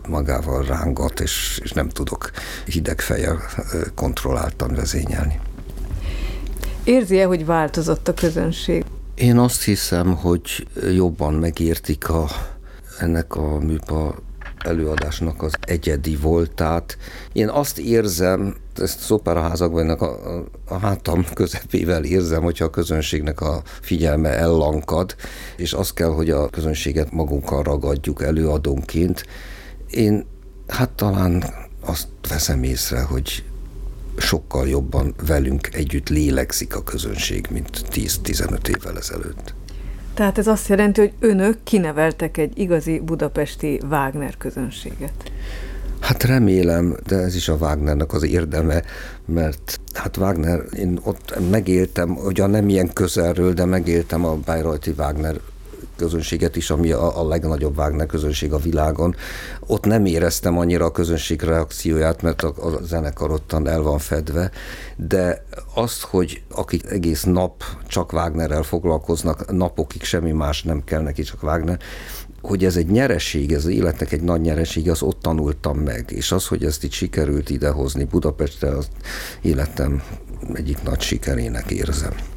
magával rángat, és nem tudok hideg fejjel kontrolláltan vezényelni. Érzi-e, hogy változott a közönség? Én azt hiszem, hogy jobban megértik ennek a műpa előadásnak az egyedi voltát. Én azt érzem, ezt az operaházakban a hátam közepével érzem, hogyha a közönségnek a figyelme ellankad, és az kell, hogy a közönséget magunkkal ragadjuk előadónként. Én talán azt veszem észre, hogy sokkal jobban velünk együtt lélegzik a közönség, mint 10-15 évvel ezelőtt. Tehát ez azt jelenti, hogy önök kineveltek egy igazi budapesti Wagner közönséget. Remélem, de ez is a Wagnernek az érdeme, mert Wagner, én ott megéltem, ugyan nem ilyen közelről, de megéltem a bayreuthi Wagner közönséget is, ami a legnagyobb Wagner közönség a világon. Ott nem éreztem annyira a közönség reakcióját, mert a zenekar ottan el van fedve, de azt, hogy akik egész nap csak Wagnerrel foglalkoznak, napokig semmi más nem kell neki, csak Wagner, hogy ez egy nyereség, ez az életnek egy nagy nyereség, az ott tanultam meg, és az, hogy ezt itt sikerült idehozni Budapestre, az életem egyik nagy sikerének érzem.